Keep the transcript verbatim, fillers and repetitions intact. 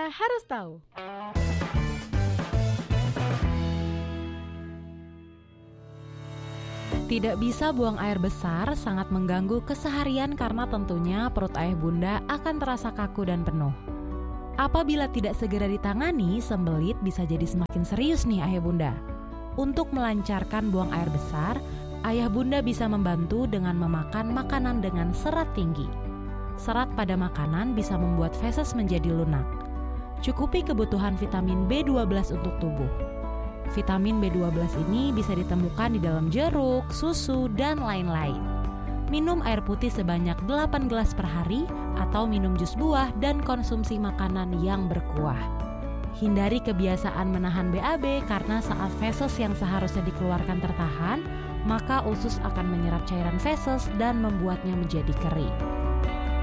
harus tahu. Tidak bisa buang air besar sangat mengganggu keseharian karena tentunya perut ayah bunda akan terasa kaku dan penuh. Apabila tidak segera ditangani, sembelit bisa jadi semakin serius nih ayah bunda. Untuk melancarkan buang air besar, ayah bunda bisa membantu dengan memakan makanan dengan serat tinggi. Serat pada makanan bisa membuat feses menjadi lunak. Cukupi kebutuhan vitamin B dua belas untuk tubuh. Vitamin B dua belas ini bisa ditemukan di dalam jeruk, susu, dan lain-lain. Minum air putih sebanyak delapan gelas per hari atau minum jus buah dan konsumsi makanan yang berkuah. Hindari kebiasaan menahan B A B karena saat feses yang seharusnya dikeluarkan tertahan, maka usus akan menyerap cairan feses dan membuatnya menjadi kering.